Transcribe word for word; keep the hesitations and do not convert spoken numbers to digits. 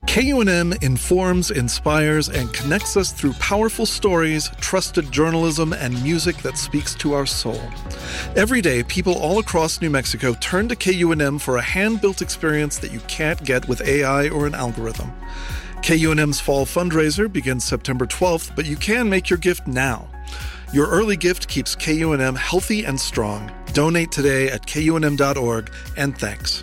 K U N M informs, inspires, and connects us through powerful stories, trusted journalism, and music that speaks to our soul. Every day, people all across New Mexico turn to K U N M for a hand-built experience that you can't get with A I or an algorithm. K U N M's fall fundraiser begins September twelfth, but you can make your gift now. Your early gift keeps K U N M healthy and strong. Donate today at K U N M dot org, and thanks.